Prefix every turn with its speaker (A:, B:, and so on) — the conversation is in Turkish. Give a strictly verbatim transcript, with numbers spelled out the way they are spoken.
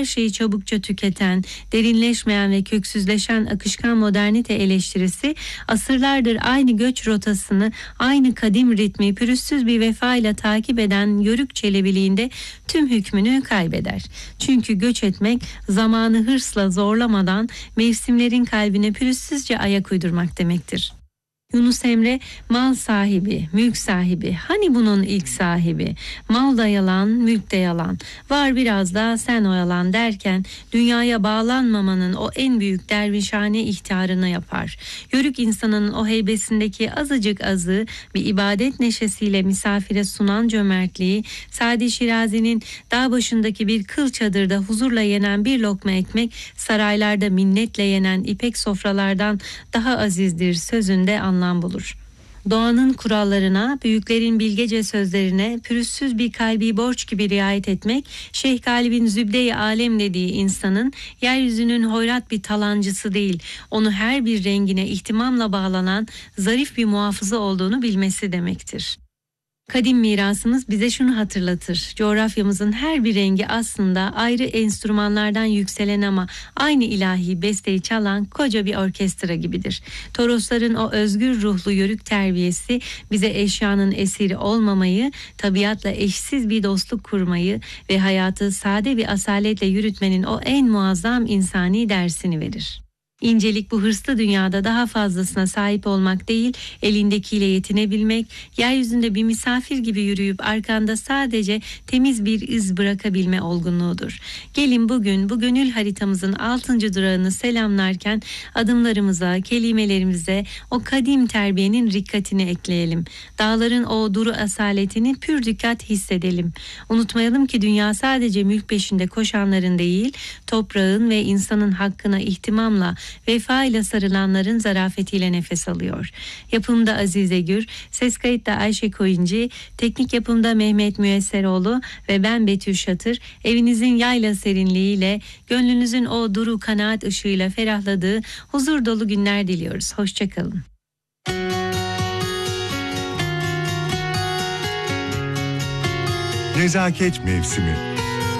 A: her şeyi çabukça tüketen, derinleşmeyen ve köksüzleşen akışkan modernite eleştirisi asırlardır aynı göç rotasını, aynı kadim ritmi pürüzsüz bir vefayla takip eden yörük çelebiliğinde tüm hükmünü kaybeder. Çünkü göç etmek zamanı hırsla zorlamadan mevsimlerin kalbine pürüzsüzce ayak uydurmak demektir. Yunus Emre, mal sahibi, mülk sahibi, hani bunun ilk sahibi, mal da yalan, mülk de yalan, var biraz da sen oyalan derken dünyaya bağlanmamanın o en büyük dervişhane ihtarını yapar. Yörük insanın o heybesindeki azıcık azı bir ibadet neşesiyle misafire sunan cömertliği, Sadi Şirazi'nin dağ başındaki bir kıl çadırda huzurla yenen bir lokma ekmek, saraylarda minnetle yenen ipek sofralardan daha azizdir sözünde anlatılır. bulur. Doğanın kurallarına, büyüklerin bilgece sözlerine pürüzsüz bir kalbi borç gibi riayet etmek, Şeyh Galip'in Zübde-i Alem dediği insanın yeryüzünün hoyrat bir talancısı değil, onu her bir rengine ihtimamla bağlanan zarif bir muhafızı olduğunu bilmesi demektir. Kadim mirasımız bize şunu hatırlatır. Coğrafyamızın her bir rengi aslında ayrı enstrümanlardan yükselen ama aynı ilahi besteyi çalan koca bir orkestra gibidir. Torosların o özgür ruhlu yörük terbiyesi bize eşyanın esiri olmamayı, tabiatla eşsiz bir dostluk kurmayı ve hayatı sade bir asaletle yürütmenin o en muazzam insani dersini verir. İncelik bu hırslı dünyada daha fazlasına sahip olmak değil, elindekiyle yetinebilmek, yeryüzünde bir misafir gibi yürüyüp arkanda sadece temiz bir iz bırakabilme olgunluğudur. Gelin bugün bu gönül haritamızın altıncı durağını selamlarken adımlarımıza, kelimelerimize o kadim terbiyenin rikkatini ekleyelim. Dağların o duru asaletini pür dikkat hissedelim. Unutmayalım ki dünya sadece mülk peşinde koşanların değil, toprağın ve insanın hakkına ihtimamla, vefa ile sarılanların zarafetiyle nefes alıyor. Yapımda Azize Gür, ses kayıtta Ayşe Koyuncu, teknik yapımda Mehmet Müesseroğlu ve ben Betül Şatır, evinizin yayla serinliğiyle, gönlünüzün o duru kanaat ışığıyla ferahladığı huzur dolu günler diliyoruz. Hoşçakalın.
B: Nezaket mevsimi.